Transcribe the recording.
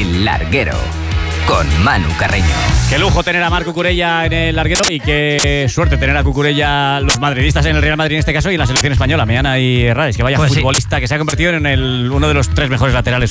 El Larguero, con Manu Carreño. Qué lujo tener a Marc Cucurella en El Larguero y qué suerte tener a Cucurella, los madridistas en el Real Madrid en este caso y en la selección española, Meana y Herrades, que vaya futbolista, que se ha convertido en uno de los 3 mejores laterales